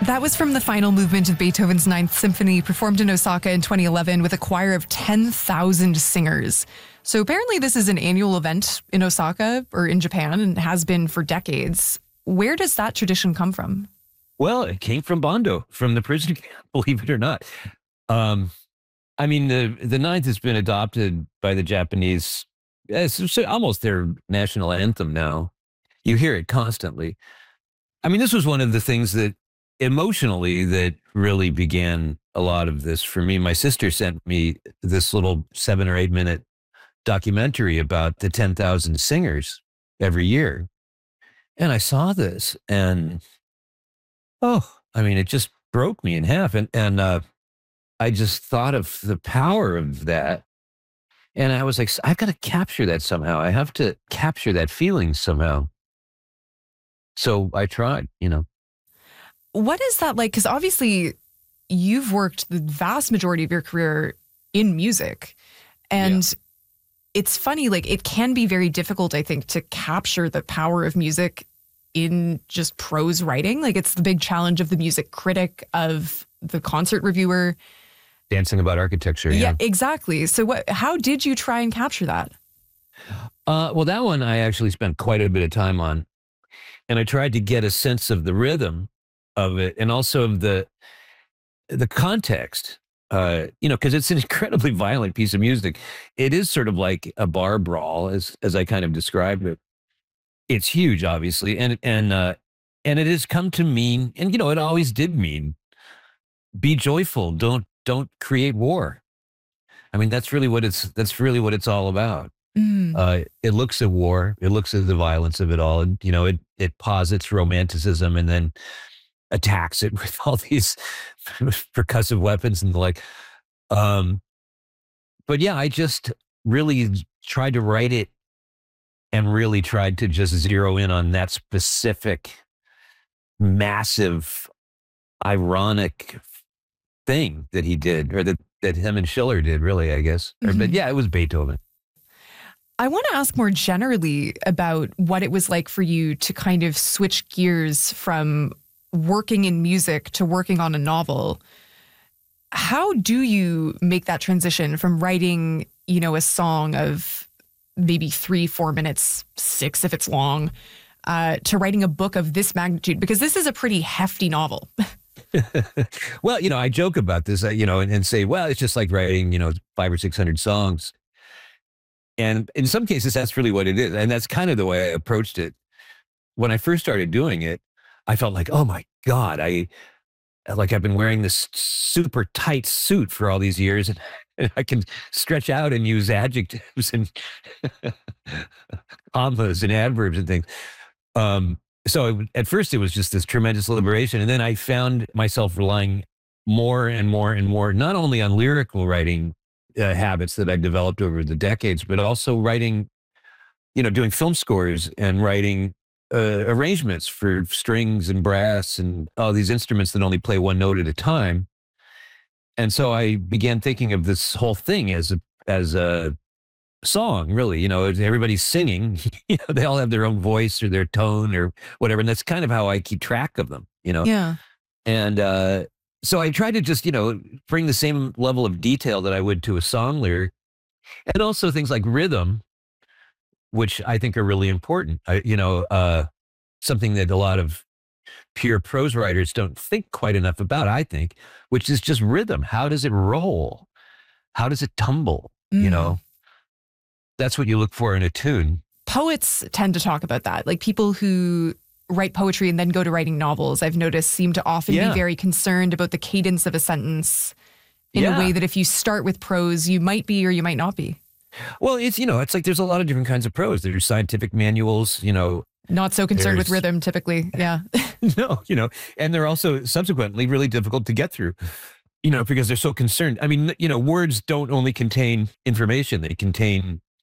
That was from the final movement of Beethoven's Ninth Symphony, performed in Osaka in 2011 with a choir of 10,000 singers. So apparently this is an annual event in Osaka or in Japan and has been for decades. Where does that tradition come from? Well, it came from Bondo, from the prison camp, believe it or not. I mean, the Ninth has been adopted by the Japanese. It's almost their national anthem now. You hear it constantly. I mean, this was one of the things that emotionally that really began a lot of this for me. My sister sent me this little 7 or 8 minute documentary about the 10,000 singers every year. And I saw this and, I mean, it just broke me in half. And I just thought of the power of that. And I was like, I've got to capture that somehow. I have to capture that feeling somehow. So I tried, What is that like? Because obviously you've worked the vast majority of your career in music. And it's funny, like it can be very difficult, I think, to capture the power of music in just prose writing. Like it's the big challenge of the music critic, of the concert reviewer. Dancing about architecture. Yeah, exactly. So how did you try and capture that? Well, that one I actually spent quite a bit of time on. And I tried to get a sense of the rhythm of it and also of the context, because it's an incredibly violent piece of music. It is sort of like a bar brawl, as I kind of described it. It's huge, obviously, and it has come to mean, and it always did mean, be joyful. Don't create war. I mean, that's really what it's all about. It looks at war. It looks at the violence of it all. And, it posits romanticism and then attacks it with all these percussive weapons and the like. But yeah, I just really tried to write it and really tried to just zero in on that specific, massive, ironic thing that he did, or that him and Schiller did, really, I guess. But yeah, it was Beethoven. I want to ask more generally about what it was like for you to kind of switch gears from working in music to working on a novel. How do you make that transition from writing, a song of maybe 3-4 minutes, 6 if it's long, to writing a book of this magnitude? Because this is a pretty hefty novel. Well, I joke about this, and say, well, it's just like writing, 500 or 600 songs. And in some cases, that's really what it is. And that's kind of the way I approached it. When I first started doing it, I felt like, oh my God, I've been wearing this super tight suit for all these years, and I can stretch out and use adjectives and commas and adverbs and things. So at first it was just this tremendous liberation. And then I found myself relying more and more and more, not only on lyrical writing habits that I developed over the decades, but also writing, doing film scores and writing arrangements for strings and brass and all these instruments that only play one note at a time. And so I began thinking of this whole thing as a song, really. Everybody's singing. They all have their own voice or their tone or whatever, and that's kind of how I keep track of them. Yeah. And so I try to just bring the same level of detail that I would to a song lyric, and also things like rhythm, which I think are really important. Something that a lot of pure prose writers don't think quite enough about, I think, which is just rhythm. How does it roll? How does it tumble? That's what you look for in a tune. Poets tend to talk about that. Like people who write poetry and then go to writing novels, I've noticed, seem to often be very concerned about the cadence of a sentence in a way that if you start with prose, you might be or you might not be. Well, it's like there's a lot of different kinds of prose. There's scientific manuals, Not so concerned with rhythm, typically. Yeah. No, and they're also subsequently really difficult to get through, because they're so concerned. I mean, words don't only contain information. They contain